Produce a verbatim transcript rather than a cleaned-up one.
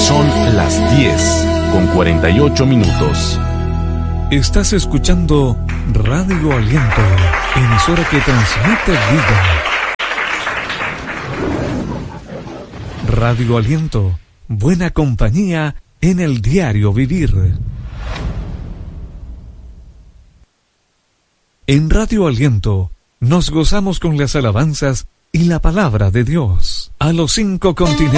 Son las diez con cuarenta y ocho minutos. Estás escuchando Radio Aliento, emisora que transmite vida. Radio Aliento, buena compañía en el diario vivir. En Radio Aliento nos gozamos con las alabanzas y la palabra de Dios a los cinco continentes.